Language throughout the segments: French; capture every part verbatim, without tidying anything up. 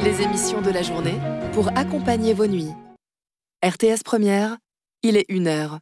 les émissions de la journée pour accompagner vos nuits. R T S Première, il est une heure.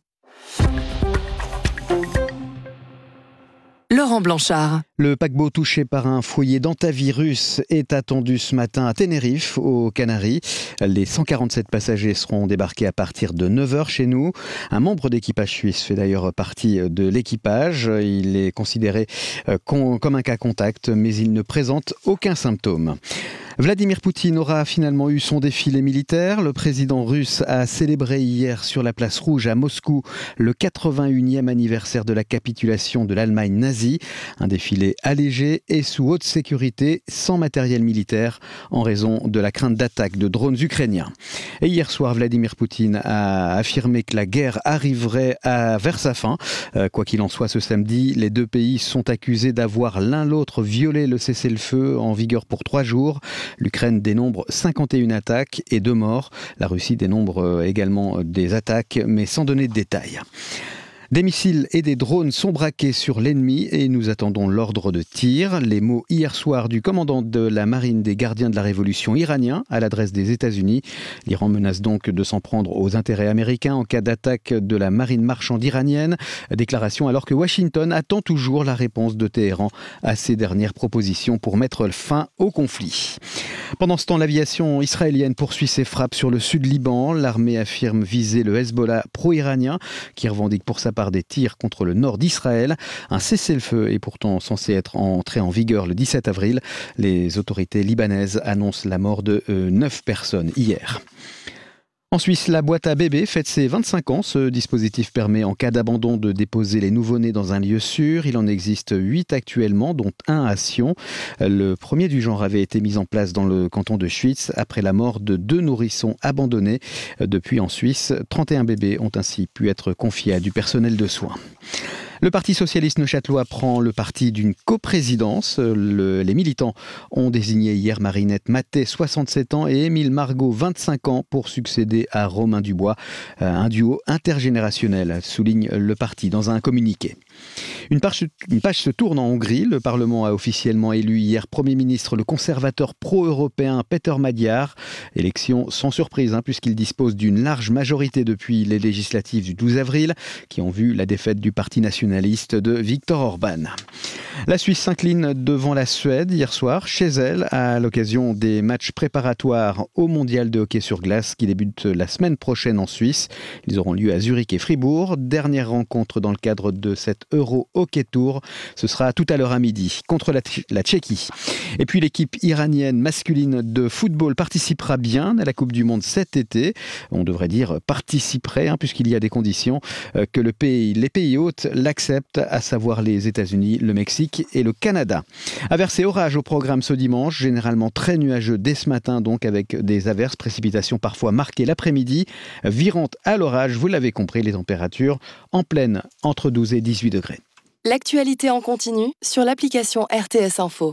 Laurent Blanchard. Le paquebot touché par un foyer d'hantavirus est attendu ce matin à Tenerife, aux Canaries. Les cent quarante-sept passagers seront débarqués à partir de neuf heures chez nous. Un membre d'équipage suisse fait d'ailleurs partie de l'équipage. Il est considéré comme un cas contact, mais il ne présente aucun symptôme. Vladimir Poutine aura finalement eu son défilé militaire. Le président russe a célébré hier sur la place Rouge à Moscou le quatre-vingt-unième anniversaire de la capitulation de l'Allemagne nazie. Un défilé allégé et sous haute sécurité, sans matériel militaire, en raison de la crainte d'attaques de drones ukrainiens. Et hier soir, Vladimir Poutine a affirmé que la guerre arriverait à, vers sa fin. Euh, quoi qu'il en soit, ce samedi, les deux pays sont accusés d'avoir l'un l'autre violé le cessez-le-feu en vigueur pour trois jours. L'Ukraine dénombre cinquante et une attaques et deux morts. La Russie dénombre également des attaques, mais sans donner de détails. Des missiles et des drones sont braqués sur l'ennemi et nous attendons l'ordre de tir. Les mots hier soir du commandant de la marine des gardiens de la révolution iranien à l'adresse des États-Unis. L'Iran menace donc de s'en prendre aux intérêts américains en cas d'attaque de la marine marchande iranienne. Déclaration alors que Washington attend toujours la réponse de Téhéran à ses dernières propositions pour mettre fin au conflit. Pendant ce temps, l'aviation israélienne poursuit ses frappes sur le sud Liban. L'armée affirme viser le Hezbollah pro-iranien qui revendique pour sa part des tirs contre le nord d'Israël. Un cessez-le-feu est pourtant censé être entré en vigueur le dix-sept avril. Les autorités libanaises annoncent la mort de euh, neuf personnes hier. En Suisse, la boîte à bébés fête ses vingt-cinq ans. Ce dispositif permet en cas d'abandon de déposer les nouveau-nés dans un lieu sûr. Il en existe huit actuellement, dont un à Sion. Le premier du genre avait été mis en place dans le canton de Schwyz après la mort de deux nourrissons abandonnés. Depuis en Suisse, trente et un bébés ont ainsi pu être confiés à du personnel de soins. Le Parti socialiste neuchâtelois prend le parti d'une coprésidence. Le, les militants ont désigné hier Marinette Mathé, soixante-sept ans, et Émile Margot, vingt-cinq ans, pour succéder à Romain Dubois. Un duo intergénérationnel, souligne le parti dans un communiqué. Une page, une page se tourne en Hongrie. Le Parlement a officiellement élu hier Premier ministre le conservateur pro-européen Péter Magyar. Élection sans surprise, hein, puisqu'il dispose d'une large majorité depuis les législatives du douze avril, qui ont vu la défaite du Parti national de Viktor Orban. La Suisse s'incline devant la Suède hier soir, chez elle, à l'occasion des matchs préparatoires au mondial de hockey sur glace qui débutent la semaine prochaine en Suisse. Ils auront lieu à Zurich et Fribourg. Dernière rencontre dans le cadre de cet Euro Hockey Tour. Ce sera tout à l'heure à midi, contre la, la Tchéquie. Et puis l'équipe iranienne masculine de football participera bien à la Coupe du Monde cet été. On devrait dire participerait, hein, puisqu'il y a des conditions euh, que le pays, les pays hôtes l'acceptent, à savoir les États-Unis, le Mexique et le Canada. Averses et orages au programme ce dimanche, généralement très nuageux dès ce matin, donc avec des averses, précipitations parfois marquées l'après-midi, virant à l'orage, vous l'avez compris, les températures en pleine entre douze et dix-huit degrés. L'actualité en continu sur l'application R T S Info.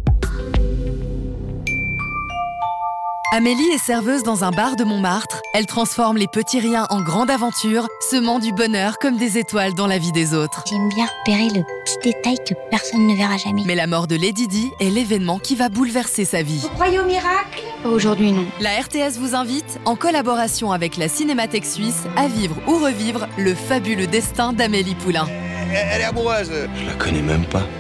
Amélie est serveuse dans un bar de Montmartre. Elle transforme les petits riens en grandes aventures, semant du bonheur comme des étoiles dans la vie des autres. J'aime bien repérer le petit détail que personne ne verra jamais. Mais la mort de Lady Di est l'événement qui va bouleverser sa vie. Vous croyez au miracle ? Aujourd'hui, non. La R T S vous invite, en collaboration avec la Cinémathèque suisse, à vivre ou revivre le fabuleux destin d'Amélie Poulain. Elle est amoureuse. Je la connais même pas.